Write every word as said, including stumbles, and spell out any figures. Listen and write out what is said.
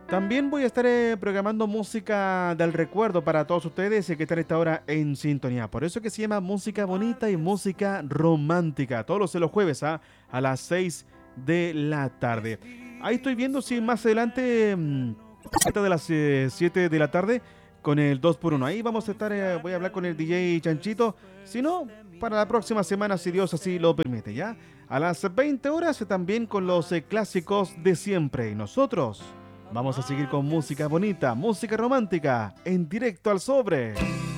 También voy a estar eh, programando música del recuerdo para todos ustedes eh, que están a esta hora en sintonía. Por eso que se llama música bonita y música romántica. Todos los, los jueves ¿ah? A las seis de la tarde. Ahí estoy viendo si más adelante, mm, cerca de las eh, siete de la tarde, con el dos por uno. Ahí vamos a estar, eh, voy a hablar con el D J Chanchito. Si no, para la próxima semana, si Dios así lo permite, ¿ya? A las veinte horas eh, también con los eh, clásicos de siempre. Y nosotros vamos a seguir con música bonita, música romántica, en directo al sobre.